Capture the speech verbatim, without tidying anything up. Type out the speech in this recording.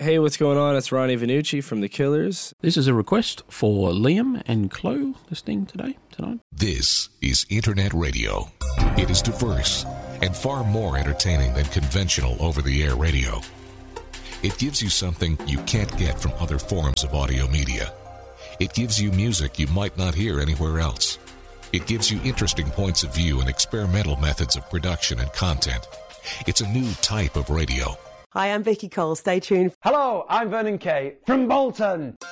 Hey, what's going on? It's Ronnie Vannucci from The Killers. This is a request for Liam and Chloe listening today, tonight. This is Internet Radio. It is diverse and far more entertaining than conventional over-the-air radio. It gives you something you can't get from other forms of audio media. It gives you music you might not hear anywhere else. It gives you interesting points of view and experimental methods of production and content. It's a new type of radio. Hi, I'm Vicky Cole. Stay tuned. Hello, I'm Vernon Kay from Bolton.